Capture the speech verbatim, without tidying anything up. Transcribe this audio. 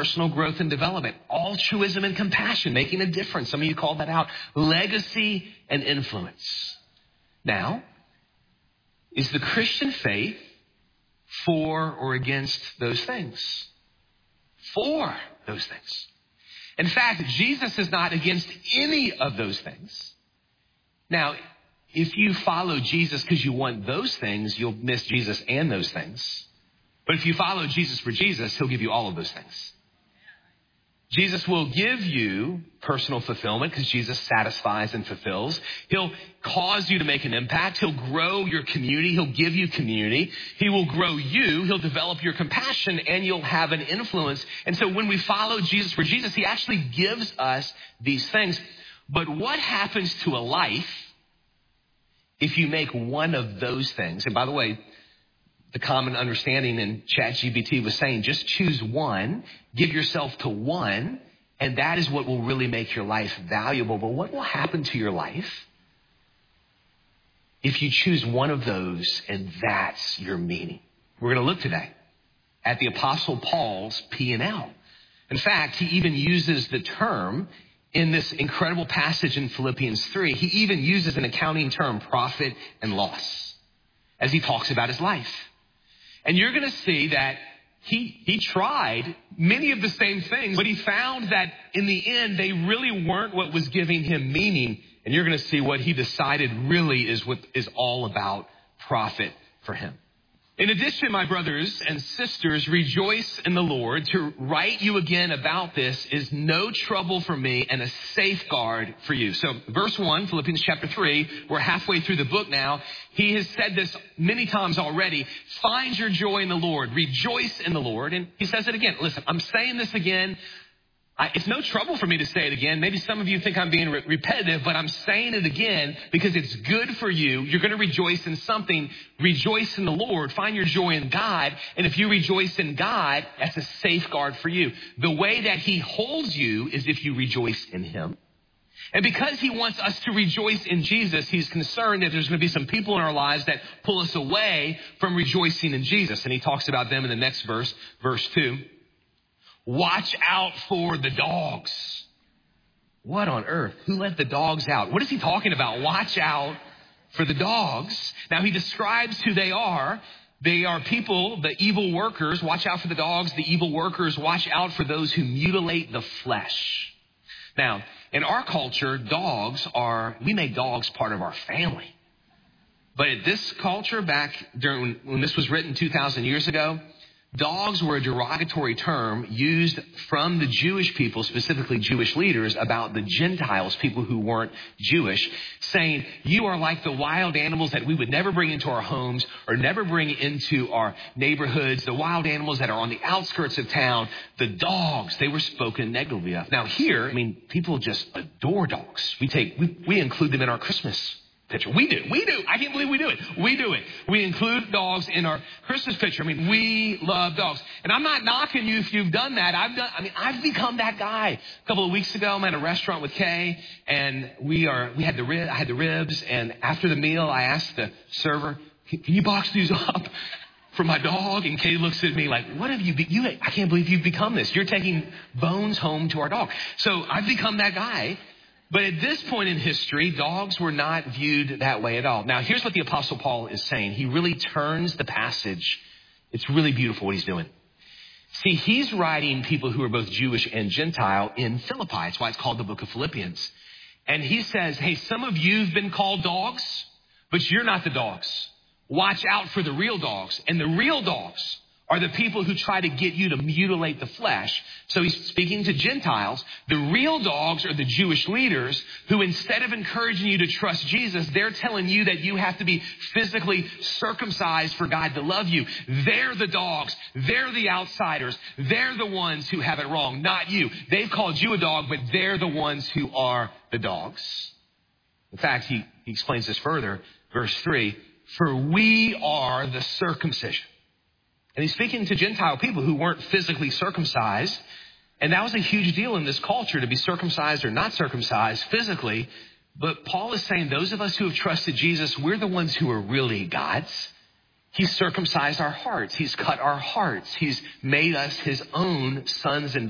personal growth and development, altruism and compassion, making a difference. Some of you called that out. Legacy and influence. Now, is the Christian faith for or against those things? For those things. In fact, Jesus is not against any of those things. Now, if you follow Jesus because you want those things, you'll miss Jesus and those things. But if you follow Jesus for Jesus, he'll give you all of those things. Jesus will give you personal fulfillment because Jesus satisfies and fulfills. He'll cause you to make an impact. He'll grow your community. He'll give you community. He will grow you. He'll develop your compassion, and you'll have an influence. And so when we follow Jesus for Jesus, he actually gives us these things. But what happens to a life if you make one of those things? And by the way, the common understanding in ChatGPT was saying, just choose one, give yourself to one, and that is what will really make your life valuable. But what will happen to your life if you choose one of those and that's your meaning? We're going to look today at the Apostle Paul's P and L. In fact, he even uses the term in this incredible passage in Philippians three. He even uses an accounting term, profit and loss, as he talks about his life. And you're going to see that he he tried many of the same things, but he found that in the end, they really weren't what was giving him meaning. And you're going to see what he decided really is what is all about profit for him. In addition, my brothers and sisters, rejoice in the Lord. To write you again about this is no trouble for me and a safeguard for you. So verse one, Philippians chapter three, we're halfway through the book now. He has said this many times already. Find your joy in the Lord. Rejoice in the Lord. And he says it again. Listen, I'm saying this again. I, it's no trouble for me to say it again. Maybe some of you think I'm being re- repetitive, but I'm saying it again because it's good for you. You're going to rejoice in something. Rejoice in the Lord. Find your joy in God. And if you rejoice in God, that's a safeguard for you. The way that he holds you is if you rejoice in him. And because he wants us to rejoice in Jesus, he's concerned that there's going to be some people in our lives that pull us away from rejoicing in Jesus. And he talks about them in the next verse, verse two. Watch out for the dogs. What on earth? Who let the dogs out? What is he talking about? Watch out for the dogs. Now he describes who they are. They are people, the evil workers. Watch out for the dogs, the evil workers. Watch out for those who mutilate the flesh. Now, in our culture, dogs are, we make dogs part of our family. But in this culture, back during when this was written two thousand years ago, dogs were a derogatory term used from the Jewish people, specifically Jewish leaders, about the Gentiles, people who weren't Jewish, saying, you are like the wild animals that we would never bring into our homes or never bring into our neighborhoods, the wild animals that are on the outskirts of town, the dogs, they were spoken negatively of. Now here, I mean, people just adore dogs. We take, we, we include them in our Christmas picture. We do. We do. I can't believe we do it. We do it. We include dogs in our Christmas picture. I mean, we love dogs. And I'm not knocking you if you've done that. I've done, I mean, I've become that guy. A couple of weeks ago, I'm at a restaurant with Kay, and we are, we had the rib, I had the ribs, and after the meal, I asked the server, can, can you box these up for my dog? And Kay looks at me like, what have you, be, you, I can't believe you've become this. You're taking bones home to our dog. So I've become that guy. But at this point in history, dogs were not viewed that way at all. Now, here's what the Apostle Paul is saying. He really turns the passage. It's really beautiful what he's doing. See, he's writing people who are both Jewish and Gentile in Philippi. That's why it's called the book of Philippians. And he says, hey, some of you have been called dogs, but you're not the dogs. Watch out for the real dogs. And the real dogs are the people who try to get you to mutilate the flesh. So he's speaking to Gentiles. The real dogs are the Jewish leaders who, instead of encouraging you to trust Jesus, they're telling you that you have to be physically circumcised for God to love you. They're the dogs. They're the outsiders. They're the ones who have it wrong, not you. They've called you a dog, but they're the ones who are the dogs. In fact, he, he explains this further. Verse three, for we are the circumcision. And he's speaking to Gentile people who weren't physically circumcised. And that was a huge deal in this culture, to be circumcised or not circumcised physically. But Paul is saying those of us who have trusted Jesus, we're the ones who are really God's. He's circumcised our hearts. He's cut our hearts. He's made us his own sons and